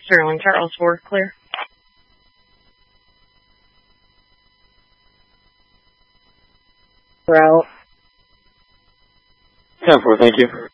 Sterling Charles 4, clear. Route. 10-4, thank you.